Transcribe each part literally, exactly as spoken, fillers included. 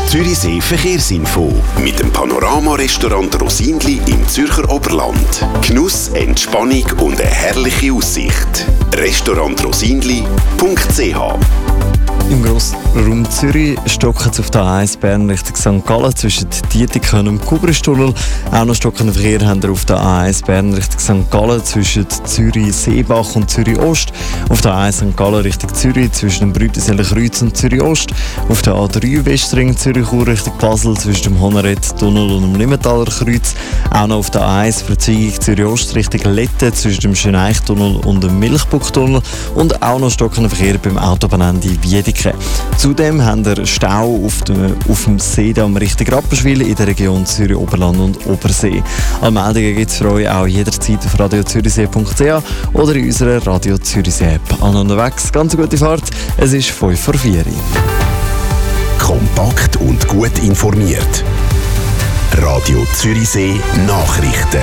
Zürichsee Verkehrsinfo mit dem Panorama-Restaurant Rosinli im Zürcher Oberland. Genuss, Entspannung und eine herrliche Aussicht. restaurant rosinli punkt c h. Im Grossraum Zürich stocken es auf der A eins Bern Richtung Sankt Gallen zwischen Dietikon und Kubristunnel. Auch noch stockenden Verkehr haben wir auf der A eins Bern Richtung Sankt Gallen zwischen Zürich-Seebach und Zürich-Ost. Auf der A eins Sankt Gallen Richtung Zürich zwischen dem Brütenseler Kreuz und Zürich-Ost. Auf der A drei Westring Zürich-Chur Richtung Basel zwischen dem Honered-Tunnel und dem Limmentaler Kreuz. Auch noch auf der A eins Verzweigung Zürich-Ost Richtung Lette zwischen dem Schöneichtunnel und dem Milchbuchtunnel. Und auch noch stockender Verkehr beim Autobahnende Wiedeke. Zudem haben wir Stau auf dem, auf dem Seedamm Richtung Rapperswil in der Region Zürich-Oberland und Obersee. Alle Meldungen gibt es für euch auch jederzeit auf radio zürichsee punkt c h oder in unserer Radio Zürichsee App. An unterwegs, ganz eine gute Fahrt. Es ist fünf vor vier. Kompakt und gut informiert. Radio Zürichsee Nachrichten.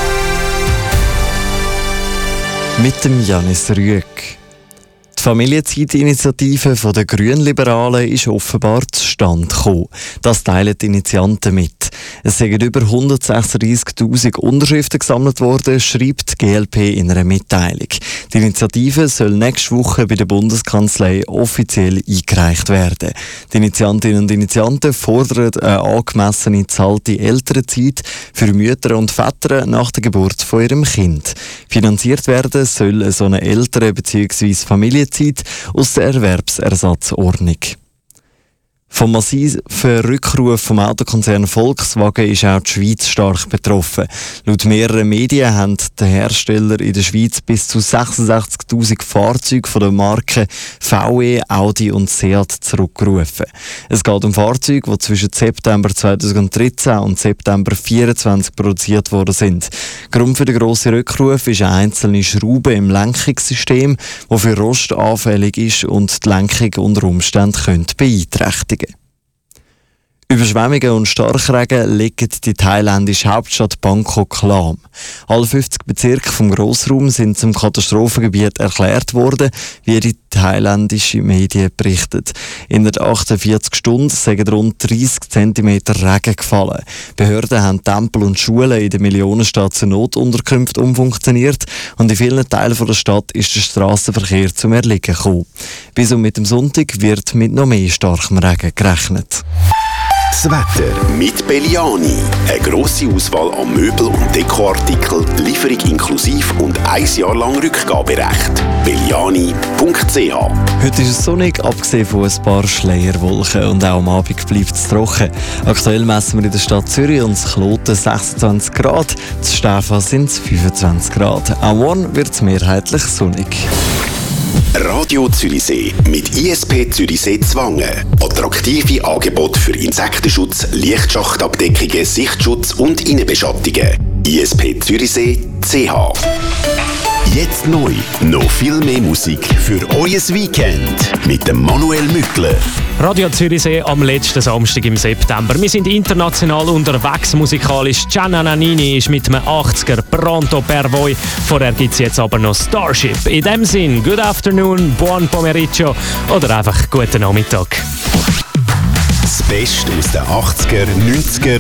Mit dem Janis Rüegg. Die Familienzeitinitiative der Grünliberalen ist offenbar zustande gekommen. Das teilen die Initianten mit. Es sind über hundertsechsunddreißigtausend Unterschriften gesammelt worden, schreibt die G L P in einer Mitteilung. Die Initiative soll nächste Woche bei der Bundeskanzlei offiziell eingereicht werden. Die Initiantinnen und Initianten fordern eine angemessene zahlte Elternzeit für Mütter und Väter nach der Geburt von ihrem Kind. Finanziert werden soll so eine Eltern- bzw. Familienzeit aus der Erwerbsersatzordnung. Vom massiven Rückruf vom Autokonzern Volkswagen ist auch die Schweiz stark betroffen. Laut mehreren Medien haben die Hersteller in der Schweiz bis zu sechsundsechzigtausend Fahrzeuge von den Marken V W, Audi und Seat zurückgerufen. Es geht um Fahrzeuge, die zwischen September zweitausenddreizehn und September zweitausendvierundzwanzig produziert worden sind. Grund für den grossen Rückruf ist eine einzelne Schraube im Lenkungssystem, die für Rost anfällig ist und die Lenkung unter Umständen könnte beeinträchtigen. Überschwemmungen und Starkregen legen die thailändische Hauptstadt Bangkok lahm. Alle fünfzig Bezirke vom Grossraum sind zum Katastrophengebiet erklärt worden, wie die thailändischen Medien berichten. Innerhalb achtundvierzig Stunden sind rund dreißig Zentimeter Regen gefallen. Behörden haben Tempel und Schulen in der Millionenstadt zu Notunterkünften umfunktioniert und in vielen Teilen der Stadt ist der Strassenverkehr zum Erliegen gekommen. Bis und mit dem Sonntag wird mit noch mehr starkem Regen gerechnet. Das Wetter mit Belliani. Eine grosse Auswahl an Möbel- und Dekoartikeln, Lieferung inklusiv und ein Jahr lang Rückgaberecht. belliani punkt c h. Heute ist es sonnig, abgesehen von ein paar Schleierwolken, und auch am Abend bleibt es trocken. Aktuell messen wir in der Stadt Zürich und Kloten sechsundzwanzig Grad, in Staffa sind es fünfundzwanzig Grad. Am Morgen wird es mehrheitlich sonnig. Radio Zürichsee mit I S P Zürichsee Zwangen. Attraktive Angebote für Insektenschutz, Lichtschachtabdeckungen, Sichtschutz und Innenbeschattungen. I S P Zürichsee C H. Jetzt neu, noch viel mehr Musik für euer Weekend mit dem Manuel Mückler. Radio Zürichsee am letzten Samstag im September. Wir sind international unterwegs musikalisch. Gianna Nannini ist mit einem achtziger Pronto per voi. Vorher gibt es jetzt aber noch Starship. In dem Sinn, good afternoon, buon pomeriggio oder einfach guten Nachmittag. Das Beste aus den achtziger, neunziger